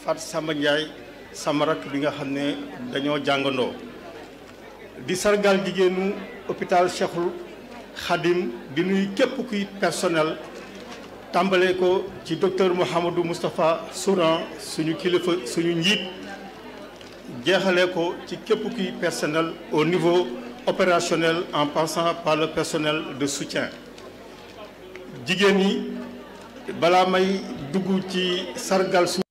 Fat Samba Ndiaye sama rakk bi nga xam ne dañoo jàngandoo di sargal jigéenu hôpital Cheikhul Khadim di nuy képp kuy personnel tàmbalee ko ci docteur Mouhamadou Moustapha Souran suñu kilifa suñu njiit jeexalee ko ci képp kuy personnel au niveau opérationnel en passant par le personnel de soutien jigéen ñi balaa may dugg ci sargal